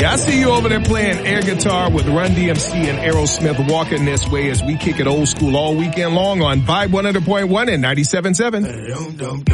Yeah, I see you over there playing air guitar with Run DMC and Aerosmith walking this way as we kick it old school all weekend long on Vibe 100.1 and 97.7.